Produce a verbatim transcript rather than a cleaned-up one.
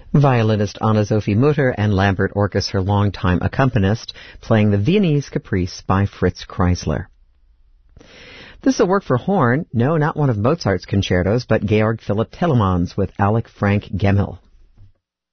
Violinist Anna-Sophie Mutter and Lambert Orkus, her longtime accompanist, playing the Viennese Caprice by Fritz Kreisler. This is a work for horn, no, not one of Mozart's concertos, but Georg Philipp Telemann with Alec Frank Gemmel.